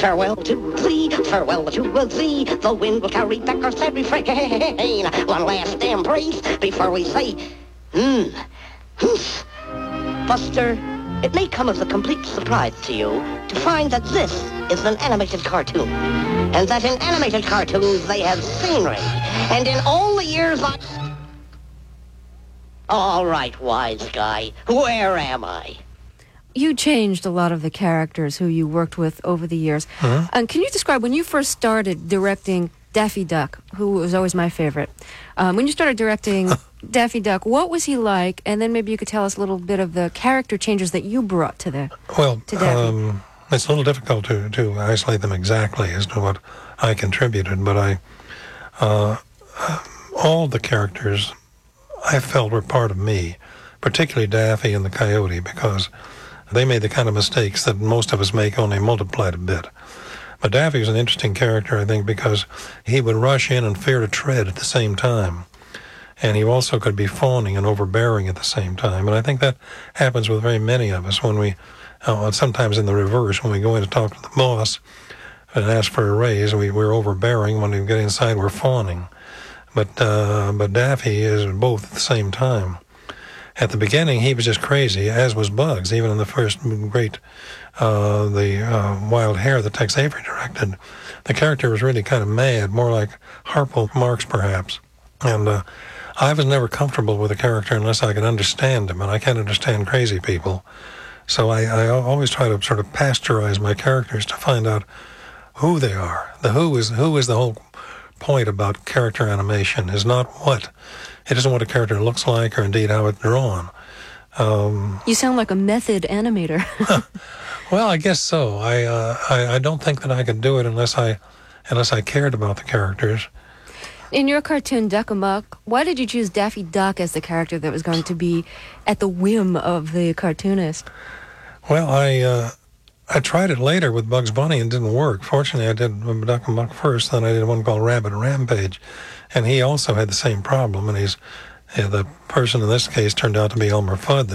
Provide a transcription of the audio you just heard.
Farewell to thee, farewell to thee. The wind will carry back our sad refrain. One last embrace before we say, Buster, it may come as a complete surprise to you to find that this is an animated cartoon. And that in animated cartoons they have scenery. And in all the years I... All right, wise guy, where am I? You changed a lot of the characters who you worked with over the years. Can you describe, when you first started directing Daffy Duck, who was always my favorite, when you started directing Daffy Duck, what was he like? And then maybe you could tell us a little bit of the character changes that you brought to Daffy. It's a little difficult to isolate them exactly as to what I contributed, but all the characters I felt were part of me, particularly Daffy and the Coyote, because they made the kind of mistakes that most of us make, only multiplied a bit. But Daffy was an interesting character, I think, because he would rush in and fear to tread at the same time. And he also could be fawning and overbearing at the same time. And I think that happens with very many of us when we, sometimes in the reverse, when we go in to talk to the boss and ask for a raise, we're overbearing. When we get inside, we're fawning. But Daffy is both at the same time. At the beginning, he was just crazy, as was Bugs. Even in the first great, Wild Hare that Tex Avery directed, the character was really kind of mad, more like Harpo Marx, perhaps. And I was never comfortable with a character unless I could understand him, and I can't understand crazy people. So I always try to sort of pasteurize my characters to find out who they are. The who is the whole point about character animation, is not what. It isn't what a character looks like or indeed how it's drawn. You sound like a method animator. Well, I guess so. I don't think that I could do it unless I cared about the characters. In your cartoon Duck Amuck, why did you choose Daffy Duck as the character that was going to be at the whim of the cartoonist? Well, I tried it later with Bugs Bunny and it didn't work. Fortunately, I did Duck Amuck first, then I did one called Rabbit Rampage, and he also had the same problem, and the person in this case turned out to be Elmer Fudd,